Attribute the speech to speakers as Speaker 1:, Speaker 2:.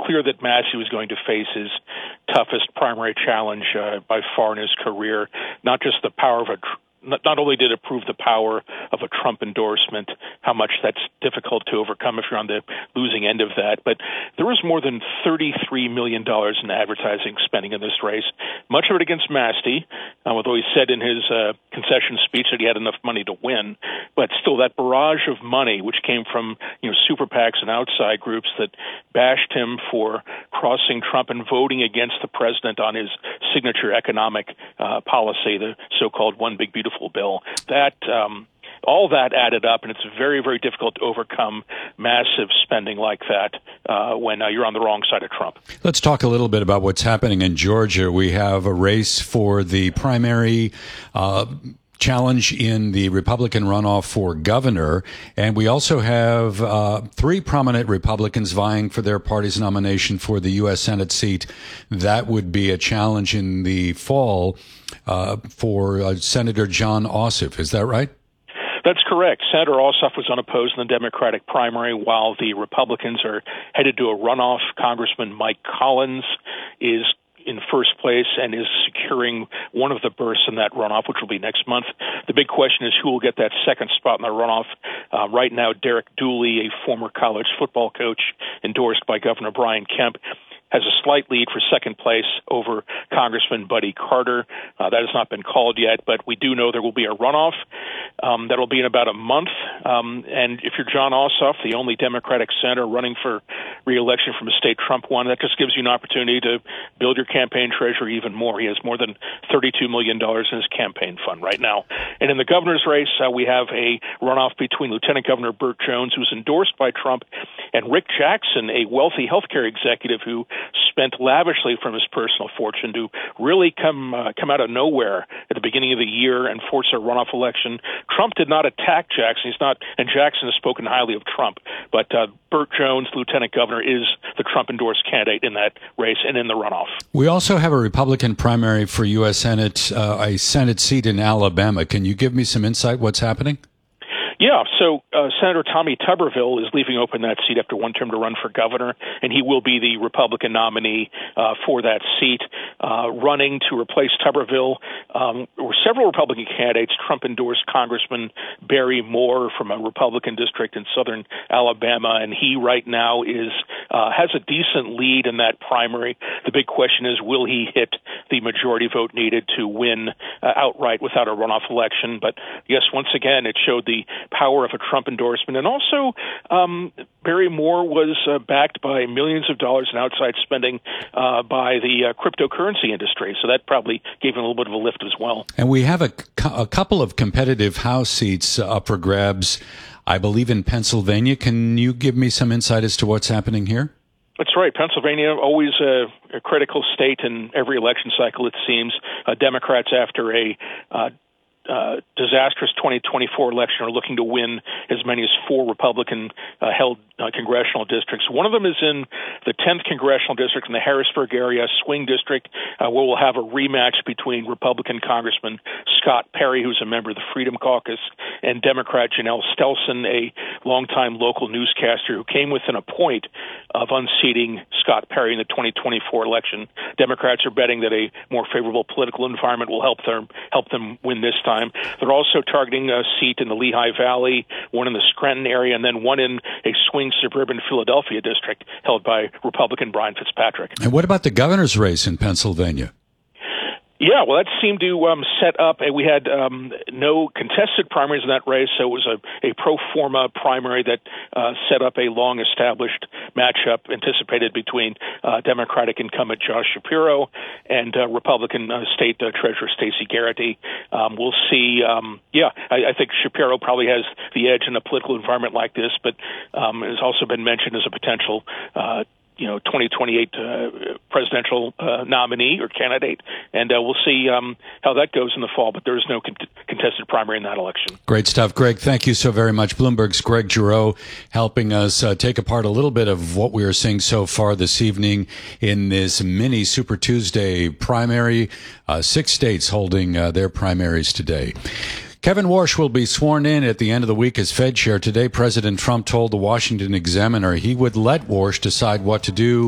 Speaker 1: clear that Massey was going to face his toughest primary challenge by far in his career, not just the power of not only did it prove the power of a Trump endorsement, how much that's difficult to overcome if you're on the losing end of that, but there was more than $33 million in advertising spending in this race, much of it against Massey, although he said in his concession speech that he had enough money to win. But still, that barrage of money, which came from super PACs and outside groups that bashed him for crossing Trump and voting against the president on his signature economic policy, the so-called One Big Beautiful Bill, that all that added up, and it's very, very difficult to overcome massive spending like that when you're on the wrong side of Trump.
Speaker 2: Let's talk a little bit about what's happening in Georgia. We have a race for the primary challenge in the Republican runoff for governor, and we also have three prominent Republicans vying for their party's nomination for the U.S. Senate seat. That would be a challenge in the fall for Senator Jon Ossoff. Is that right?
Speaker 1: That's correct. Senator Ossoff was unopposed in the Democratic primary, while the Republicans are headed to a runoff. Congressman Mike Collins is in first place and is securing one of the berths in that runoff, which will be next month. The big question is who will get that second spot in the runoff. Right now, Derek Dooley, a former college football coach endorsed by Governor Brian Kemp, has a slight lead for second place over Congressman Buddy Carter. That has not been called yet, but we do know there will be a runoff. That will be in about a month. And if you're Jon Ossoff, the only Democratic senator running for re-election from a state Trump won, that just gives you an opportunity to build your campaign treasury even more. He has more than $32 million in his campaign fund right now. And in the governor's race, we have a runoff between Lieutenant Governor Burt Jones, who's endorsed by Trump, and Rick Jackson, a wealthy healthcare executive who spent lavishly from his personal fortune to really come out of nowhere at the beginning of the year and force a runoff election. Trump did not attack Jackson. And Jackson has spoken highly of Trump. But Burt Jones, Lieutenant Governor, is the Trump-endorsed candidate in that race and in the runoff.
Speaker 2: We also have a Republican primary for U.S. Senate, a Senate seat in Alabama. Can you give me some insight what's happening?
Speaker 1: Yeah, so Senator Tommy Tuberville is leaving open that seat after one term to run for governor, and he will be the Republican nominee for that seat. Running to replace Tuberville were several Republican candidates. Trump endorsed Congressman Barry Moore from a Republican district in southern Alabama, and he right now has a decent lead in that primary. The big question is, will he hit the majority vote needed to win outright without a runoff election? But yes, once again, it showed the power of a Trump endorsement. And also, Barry Moore was backed by millions of dollars in outside spending by the cryptocurrency industry. So that probably gave him a little bit of a lift as well.
Speaker 2: And we have a couple of competitive House seats up for grabs, I believe, in Pennsylvania. Can you give me some insight as to what's happening here?
Speaker 1: That's right. Pennsylvania, always a critical state in every election cycle, it seems. Democrats, after a disastrous 2024 election, are looking to win as many as 4 Republican-held congressional districts. One of them is in the 10th congressional district in the Harrisburg area, swing district, where we'll have a rematch between Republican Congressman Scott Perry, who's a member of the Freedom Caucus, and Democrat Janelle Stelson, a longtime local newscaster who came within a point of unseating Scott Perry in the 2024 election. Democrats are betting that a more favorable political environment will help them win this time. They're also targeting a seat in the Lehigh Valley, one in the Scranton area, and then one in a swing suburban Philadelphia district held by Republican Brian Fitzpatrick.
Speaker 2: And what about the governor's race in Pennsylvania?
Speaker 1: Yeah, well, that seemed to set up. We had no contested primaries in that race, so it was a pro forma primary that set up a long-established matchup anticipated between Democratic incumbent Josh Shapiro and Republican State Treasurer Stacey Garrity. We'll see. I think Shapiro probably has the edge in a political environment like this, but has also been mentioned as a potential 2028 presidential nominee or candidate, and we'll see how that goes in the fall, but there is no contested primary in that election.
Speaker 2: Great stuff, Greg. Thank you so very much. Bloomberg's Greg Giroux helping us take apart a little bit of what we are seeing so far this evening in this mini Super Tuesday primary. 6 states holding their primaries today. Kevin Warsh will be sworn in at the end of the week as Fed chair. Today, President Trump told the Washington Examiner he would let Warsh decide what to do